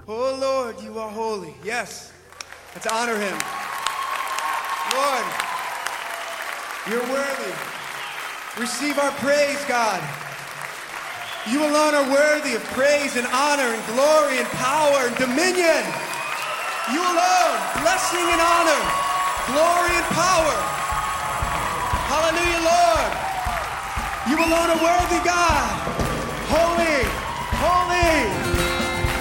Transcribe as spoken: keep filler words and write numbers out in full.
Oh Lord, you are holy. Yes, let's honor him. Lord, you're worthy. Receive our praise, God. You alone are worthy of praise and honor and glory and power and dominion. You alone, blessing and honor, glory and power. Hallelujah, Lord. You alone are worthy, God. Holy, holy.